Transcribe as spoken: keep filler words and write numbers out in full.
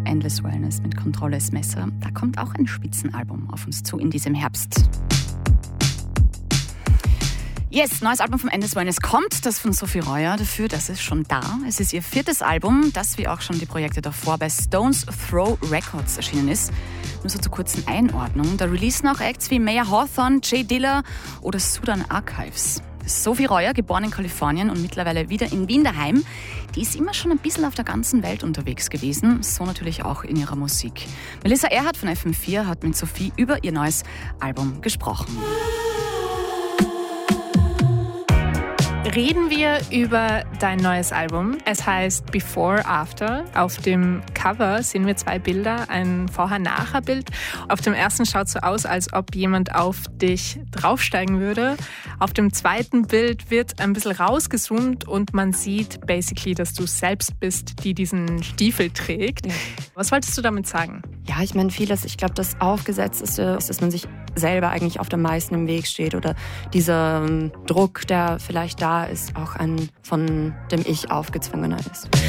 Endless Wellness mit Controles Messer. Da kommt auch ein Spitzenalbum auf uns zu in diesem Herbst. Yes, neues Album vom Endless Wellness kommt, das von Sophie Reuer. Dafür, das ist schon da. Es ist ihr viertes Album, das wie auch schon die Projekte davor bei Stones Throw Records erschienen ist. Nur so zur kurzen Einordnung. Da releasen auch Acts wie Maya Hawthorne, Jay Dilla oder Sudan Archives. Sophie Reuer, geboren in Kalifornien und mittlerweile wieder in Wien daheim, die ist immer schon ein bisschen auf der ganzen Welt unterwegs gewesen, so natürlich auch in ihrer Musik. Melissa Erhardt von F M vier hat mit Sophie über ihr neues Album gesprochen. Reden wir über dein neues Album. Es heißt Before After. Auf dem Cover sehen wir zwei Bilder, ein Vorher-Nachher-Bild. Auf dem ersten schaut es so aus, als ob jemand auf dich draufsteigen würde. Auf dem zweiten Bild wird ein bisschen rausgezoomt und man sieht basically, dass du selbst bist, die diesen Stiefel trägt. Ja. Was wolltest du damit sagen? Ja, ich meine vieles. Ich glaube, das Aufgesetzteste ist, dass man sich selber eigentlich auf dem meisten im Weg steht oder dieser ähm, Druck, der vielleicht da ist, auch ein von dem Ich aufgezwungener ist.